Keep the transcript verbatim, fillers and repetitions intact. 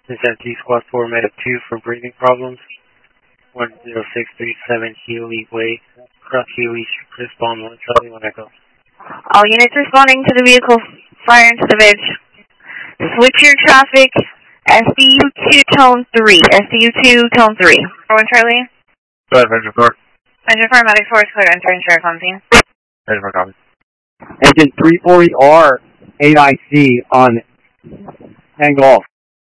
This is T Squad four Medic two for breathing problems. one zero six three seven Healy Way, Cross Healy, respond one Charlie one Echo. All units responding to the vehicle, fire into the veg. Switch your traffic, S D U two tone three, S D U two tone three. one Charlie. Go ahead, Venture four. Venture four, Medic four is clear to enter and sheriff on scene. Venture four, copy. Engine three forty R, eight I C on Tango Golf.